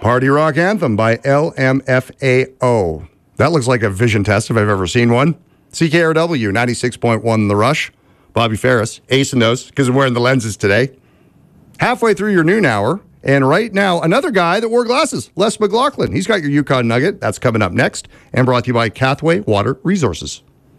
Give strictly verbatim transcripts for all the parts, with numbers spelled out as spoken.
Party Rock Anthem by L M F A O. That looks like a vision test if I've ever seen one. C K R W, ninety-six point one The Rush. Bobby Ferris, acing those because I'm wearing the lenses today. Halfway through your noon hour, and right now, another guy that wore glasses, Les McLaughlin. He's got your Yukon Nugget. That's coming up next, and brought to you by Cathway Water Resources.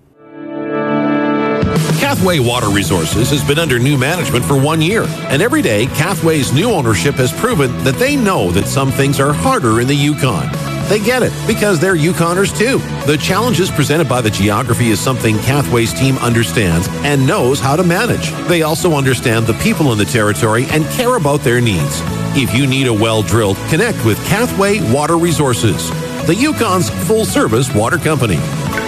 Cathway Water Resources has been under new management for one year, and every day, Cathway's new ownership has proven that they know that some things are harder in the Yukon. They get it, because they're Yukoners too. The challenges presented by the geography is something Cathway's team understands and knows how to manage. They also understand the people in the territory and care about their needs. If you need a well drilled, connect with Cathway Water Resources, the Yukon's full-service water company.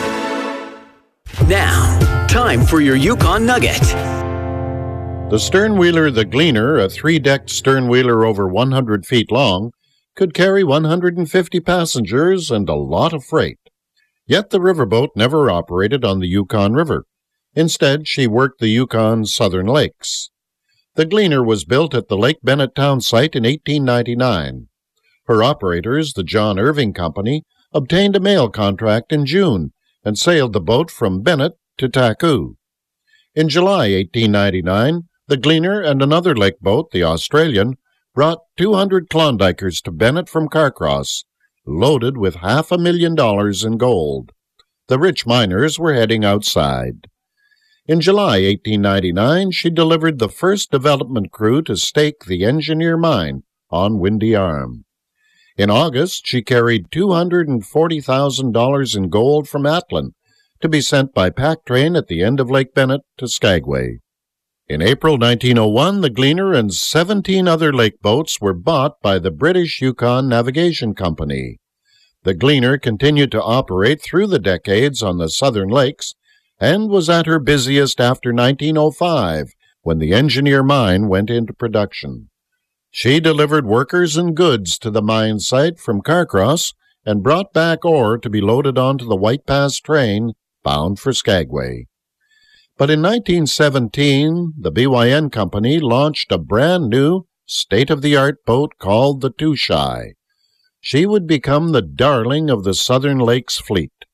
Now, time for your Yukon Nugget. The sternwheeler The Gleaner, a three-decked sternwheeler over one hundred feet long, could carry one hundred fifty passengers and a lot of freight. Yet the riverboat never operated on the Yukon River. Instead, she worked the Yukon's southern lakes. The Gleaner was built at the Lake Bennett town site in eighteen ninety-nine. Her operators, the John Irving Company, obtained a mail contract in June and sailed the boat from Bennett to Taku. In July eighteen ninety-nine, the Gleaner and another lake boat, the Australian, brought two hundred Klondikers to Bennett from Carcross, loaded with half a million dollars in gold. The rich miners were heading outside. In July eighteen ninety-nine, she delivered the first development crew to stake the Engineer Mine on Windy Arm. In August, she carried two hundred forty thousand dollars in gold from Atlin to be sent by pack train at the end of Lake Bennett to Skagway. In April nineteen oh one, the Gleaner and seventeen other lake boats were bought by the British Yukon Navigation Company. The Gleaner continued to operate through the decades on the southern lakes and was at her busiest after nineteen oh five, when the Engineer Mine went into production. She delivered workers and goods to the mine site from Carcross and brought back ore to be loaded onto the White Pass train bound for Skagway. But in nineteen seventeen, the B Y N Company launched a brand-new, state-of-the-art boat called the Touchai. She would become the darling of the Southern Lakes Fleet.